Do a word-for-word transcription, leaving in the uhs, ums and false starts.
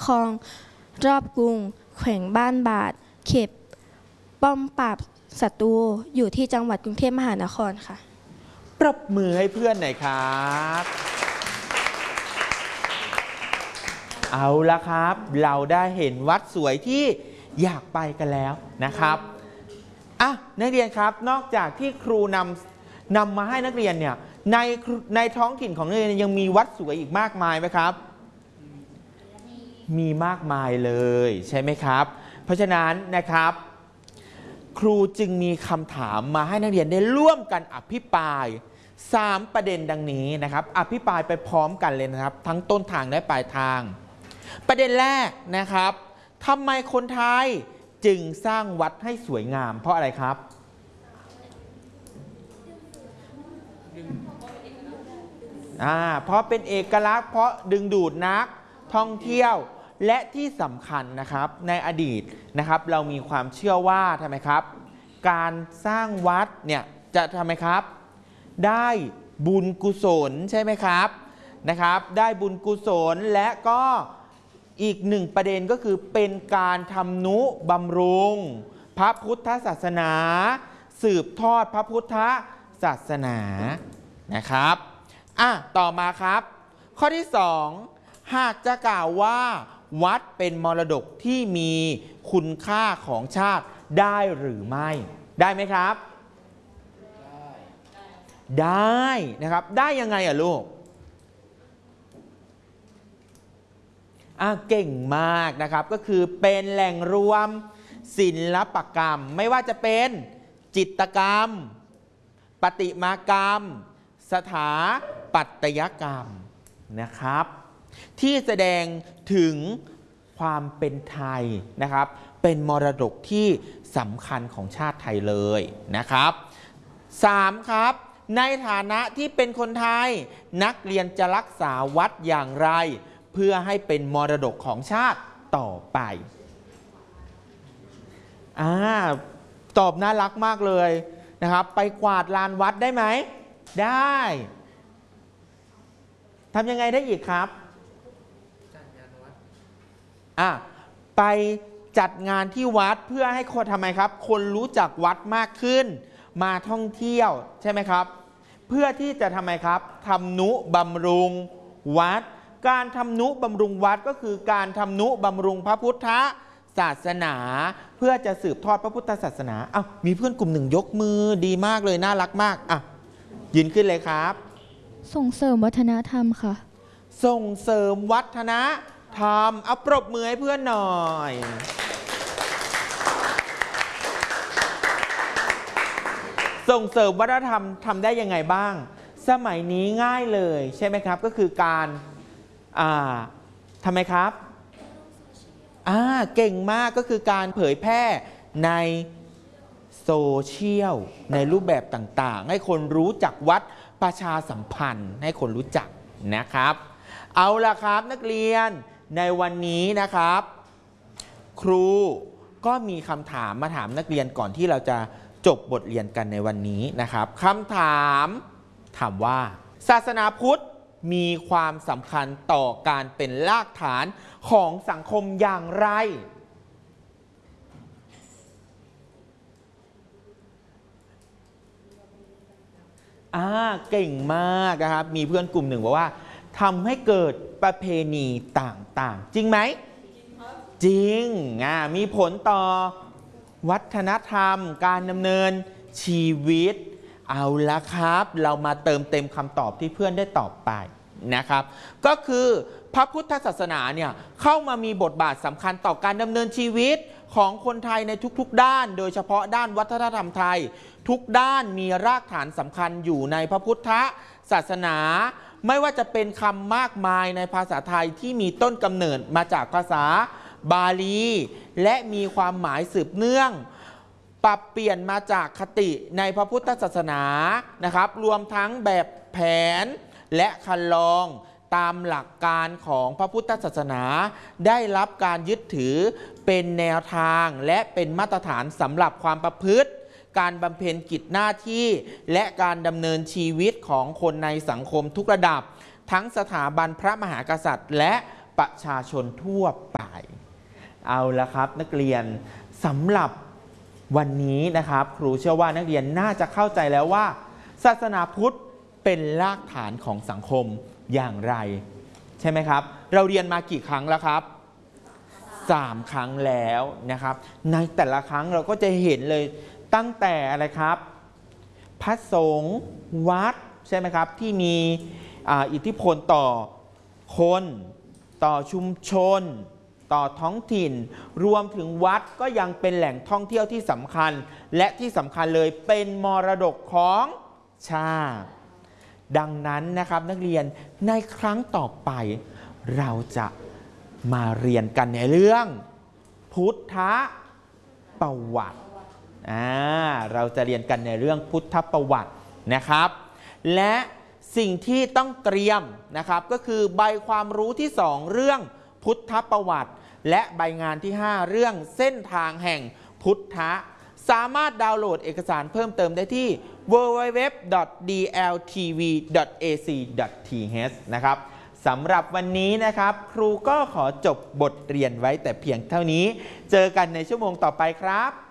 ลองรอบกรุงแขวงบ้านบาดเขตป้อมปราบศัตรูอยู่ที่จังหวัดกรุงเทพมหานครค่ะปรบมือให้เพื่อนหน่อยครับเอาละครับเราได้เห็นวัดสวยที่อยากไปกันแล้วนะครับอ่ะนักเรียนครับนอกจากที่ครูนำนำมาให้นักเรียนเนี่ยในในท้องถิ่นของนักเรียนยังมีวัดสวยอีกมากมายไหมครับมีมากมายเลยใช่ไหมครับเพราะฉะนั้นนะครับครูจึงมีคำถามมาให้นักเรียนได้ร่วมกันอภิปรายสามประเด็นดังนี้นะครับอภิปรายไปพร้อมกันเลยนะครับทั้งต้นทางและปลายทางประเด็นแรกนะครับทำไมคนไทยจึงสร้างวัดให้สวยงามเพราะอะไรครับอ่าเพราะเป็นเอกลักษณ์เพราะดึงดูดนักท่องเที่ยวและที่สำคัญนะครับในอดีตนะครับเรามีความเชื่อว่าทำไมครับการสร้างวัดเนี่ยจะทำไมครับได้บุญกุศลใช่ไหมครับนะครับได้บุญกุศลและก็อีกหนึ่งประเด็นก็คือเป็นการทำนุบำรุงพระพุทธศาสนาสืบทอดพระพุทธศาสนานะครับอ่ะต่อมาครับข้อที่สองหากจะกล่าวว่าวัดเป็นมรดกที่มีคุณค่าของชาติได้หรือไม่ได้ไหมครับได้ได้นะครับได้ยังไงอ่ะลูกอ่ะเก่งมากนะครับก็คือเป็นแหล่งรวมศิลปกรรมไม่ว่าจะเป็นจิตรกรรมประติมากรรมสถาปัตยกรรมนะครับที่แสดงถึงความเป็นไทยนะครับเป็นมรดกที่สำคัญของชาติไทยเลยนะครับสามครับในฐานะที่เป็นคนไทยนักเรียนจะรักษาวัดอย่างไรเพื่อให้เป็นมรดกของชาติต่อไปอ่าตอบน่ารักมากเลยนะครับไปกวาดลานวัดได้ไหมได้ทำยังไงได้อีกครับจัดงานวัดอ่ะไปจัดงานที่วัดเพื่อให้คนทำไมครับคนรู้จักวัดมากขึ้นมาท่องเที่ยวใช่ไหมครับเพื่อที่จะทำไมครับทำนุบำรุงวัดการทำนุบำรุงวัดก็คือการทำนุบำรุงพระพุทธศาสนาเพื่อจะสืบทอดพระพุทธศาสนาอ้าวมีเพื่อนกลุ่มหนึ่งยกมือดีมากเลยน่ารักมากอ่ะยืนขึ้นเลยครับส่งเสริมวัฒนธรรมค่ะส่งเสริมวัฒนธรรมเอาปรบมือให้เพื่อนหน่อยส่งเสริมวัฒนธรรมทำได้ยังไงบ้างสมัยนี้ง่ายเลยใช่ไหมครับก็คือการอ่าทำไมครับอ่าเก่งมากก็คือการเผยแพร่ในโซเชียลในรูปแบบต่างๆให้คนรู้จักวัดประชาสัมพันธ์ให้คนรู้จักนะครับเอาล่ะครับนักเรียนในวันนี้นะครับครูก็มีคำถามมาถามนักเรียนก่อนที่เราจะจบบทเรียนกันในวันนี้นะครับคำถามถามว่าศาสนาพุทธมีความสำคัญต่อการเป็นรากฐานของสังคมอย่างไรอ่าเก่งมากนะครับมีเพื่อนกลุ่มหนึ่งบอกว่าทำให้เกิดประเพณีต่างๆจริงไหมจริงอ่ามีผลต่อวัฒนธรรมการดำเนินชีวิตเอาละครับเรามาเติมเต็มคำตอบที่เพื่อนได้ตอบไปนะครับก็คือพระพุทธศาสนาเนี่ยเข้ามามีบทบาทสำคัญต่อการดำเนินชีวิตของคนไทยในทุกๆด้านโดยเฉพาะด้านวัฒนธรรมไทยทุกด้านมีรากฐานสำคัญอยู่ในพระพุทธศาสนาไม่ว่าจะเป็นคำมากมายในภาษาไทยที่มีต้นกำเนิดมาจากภาษาบาลีและมีความหมายสืบเนื่องปรับเปลี่ยนมาจากคติในพระพุทธศาสนานะครับรวมทั้งแบบแผนและคันลองตามหลักการของพระพุทธศาสนาได้รับการยึดถือเป็นแนวทางและเป็นมาตรฐานสำหรับความประพฤติการบำเพ็ญกิจหน้าที่และการดำเนินชีวิตของคนในสังคมทุกระดับทั้งสถาบันพระมหากษัตริย์และประชาชนทั่วไปเอาละครับนักเรียนสำหรับวันนี้นะครับครูเชื่อว่านักเรียนน่าจะเข้าใจแล้วว่าศาสนาพุทธเป็นรากฐานของสังคมอย่างไรใช่ไหมครับเราเรียนมากี่ครั้งแล้วครับสามครั้งแล้วนะครับในแต่ละครั้งเราก็จะเห็นเลยตั้งแต่อะไรครับพระสงฆ์วัดใช่ไหมครับที่มีอิทธิพลต่อคนต่อชุมชนต่อท้องถิ่นรวมถึงวัดก็ยังเป็นแหล่งท่องเที่ยวที่สำคัญและที่สำคัญเลยเป็นมรดกของชาติดังนั้นนะครับนักเรียนในครั้งต่อไปเราจะมาเรียนกันในเรื่องพุทธประวัติอ่าเราจะเรียนกันในเรื่องพุทธประวัตินะครับและสิ่งที่ต้องเตรียมนะครับก็คือใบความรู้ที่สองเรื่องพุทธประวัติและใบงานที่ห้าเรื่องเส้นทางแห่งพุทธะสามารถดาวน์โหลดเอกสารเพิ่มเติมได้ที่ ดับเบิลยู ดับเบิลยู ดับเบิลยู ดอท ดี แอล ที วี ดอท เอ ซี ดอท ที เอช นะครับสำหรับวันนี้นะครับครูก็ขอจบบทเรียนไว้แต่เพียงเท่านี้เจอกันในชั่วโมงต่อไปครับ